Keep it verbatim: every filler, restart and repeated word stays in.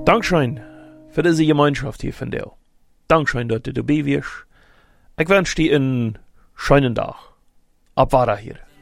Dankeschön für diese Gemeinschaft hier von dir. Dankeschön, dass du dabei wirst. Ich wünsche dir einen schönen Tag. Ab Wada hier.